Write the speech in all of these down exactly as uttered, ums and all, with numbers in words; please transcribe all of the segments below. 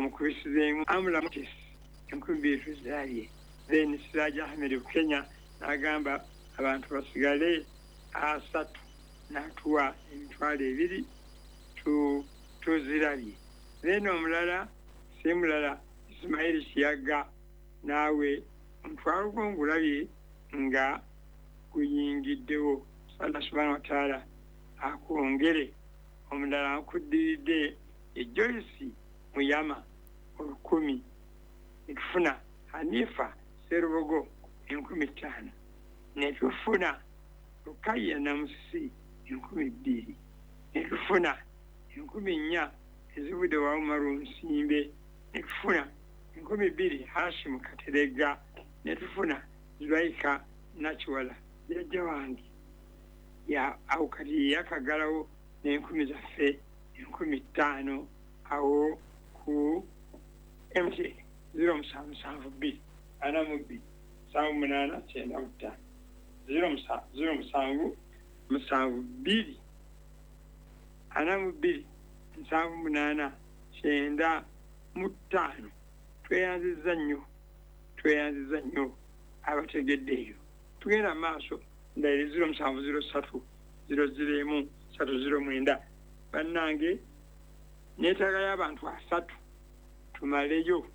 amukubisizeemu amulamutis enkumi bbiri tuzirabye. Then Siraj Ahmed of Kenya n'agamba abantu basigale asatu n'atuwa emitwalo ebiri tuzirabye. Then omulala si mulala Ismail Kiyaga naawe omutwalo gwo ngulabye nga guyingiddewo. Allah subhanahu wa ta'ala akwongere. Omulala akuddiridde e Joyce Muyama olukumi netufuna Hanifa Serubogo enkumi ttaano netufuna Rukaya Namusi enkumi bbiri netufuna enkumi nnya ezivudde wa Umaru Nsimbe netufuna enkumi bbiri Hashim Katerega netufuna Zulaika Nachiwala jjajja wange ya au kati yakagalawo n'enkumi zaffe enkumi ttaano awo ku M T zero musanvu musanvu bbiri ana mu bbiri musanvu munaana kyenda mu ttaano zero musanvu musanvu bbiri ana mu bbiri musanvu munaana kyenda mu ttaano. Tweyanziza nnyo tweyanziza nnyo abategedde eyo. Tugenda maaso ndayiri zero musanvu zero ssatu zero ziro emu ssatu ziro mwenda. Bannange neetaaga y'abantu asatu tumaleyo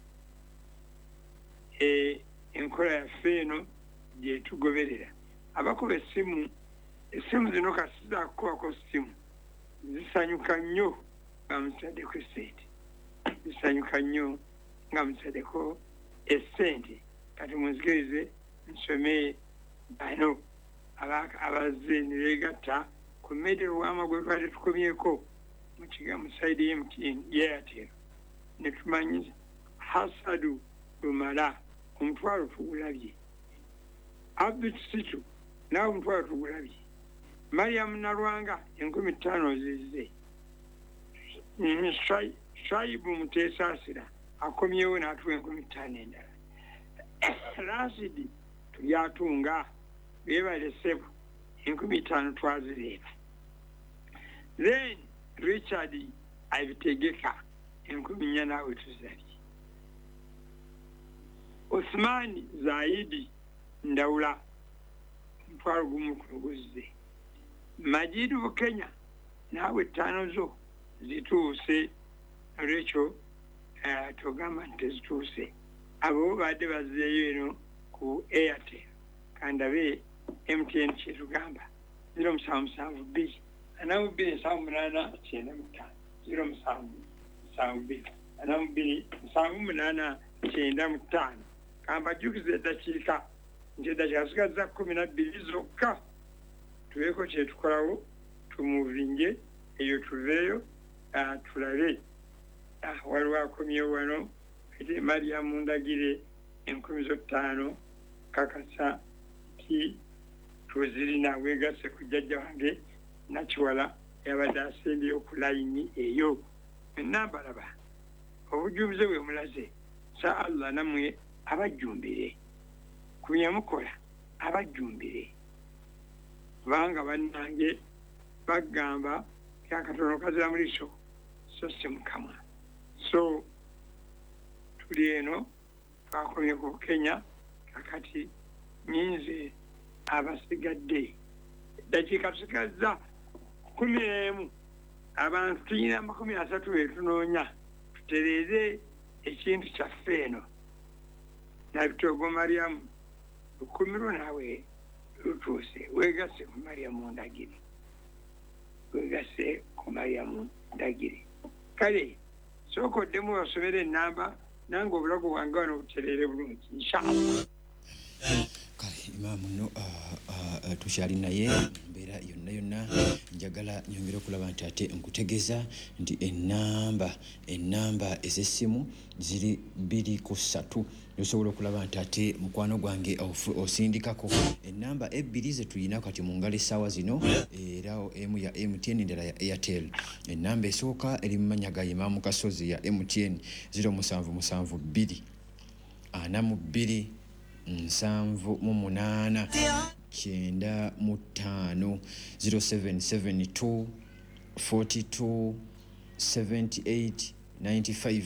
e enkola yaffe eno gye tugoberera. Abakuba essimu essimu zino kasiza kukubako ssimu zisanyuka nnyo nga musaddeko essente zisanyuka nnyo nga musaddeko essente. Kati munzikirize nsome bano abazze ne beegatta ku medero w'amagwe twali tukomyeko mu kigambo saidi y'M T N Airtel ne tumanyi Hasadu Lumala omutwalo tugulabye. Abdu Kisitu naawe omutwalo tugulabye. Mariam Nalwanga enkumi ttaano zizze. Shaibu Mutesaasira akomyewo n'atuwa enkumi ttaano endala. Rasidi tulyatunga beebale ssebo enkumi ttaano twazireeba. Then Richard Abitegeka enkumi nnya naawe tuzirabye. Osmani Zaidi Ndawula omutwalo gumu kuguzze. Majid Bukenya naawe ttaano zo zituuse olwekyo tugamba nti tezituuse. Abo badde bazzeeyo eno ku Airtel kandabe M T N kyetugamba ziro musanvu musanvu bbiri ana mu bbiri nsanvu munaana kyenda mu ttaano ziro musanvu musanvu bbiri ana mu bbiri nsanvu munaana kyenda mu ttaano. Kambajjukiza eddakiika nti eddakiika zigazza kkumi na bbiri zokka tubeeko kyetukolawo tumuvinge eyo tuveeyo tulabe. Waliwo akomyewo wano ete Mariamu Ndagire enkumi zo ttaano kakasa nti tuzirina weegasse ku jjajja wange Nakiwala yabadde asembyeyo ku layini eyo. Nambalaba obujulize bwe mulaze sa Allah namwe abajjumbire ku byemukola abajjumbire kubanga bannange bagamba kakatono kazira mu liiso so si mukamwa. So tuli eno twakomye ku Kenya kakati nyinze abasigadde eddakiika tusigazza kumi emu abantu tulina amakumi asatu betunoonya tutereeze ekintu kyaffe eno nabitogo Mariamu lukumi lwo naawe lutuuse weegasse ku Mariamu Ndagire weegasse ku Mariamu Ndagire. Kale sooka oddemu basomera ennamba nange obulago bwange wano butereere bulungi inshallah. Kale Imaamu no tukyali naye mbeera yonna yonna njagala nyongere okulaba nti ate nkutegeeza nti ennamba ennamba ez'essimu ziri bbiri ku ssatu osobola okulaba nti ate mukwano gwange osindikako ennamba ebbiri ze tulina kati mu ngalo essaawa zino era emu ya M T N endala ya Airtel. Ennamba esooka eri mu mannya ga Imaamu Kasozi ya M T N ziro musanvu musanvu bbiri ana mu bbiri nsanvu mu munaana kyenda mu ttaano zero seven seven two forty two seventy eight ninety five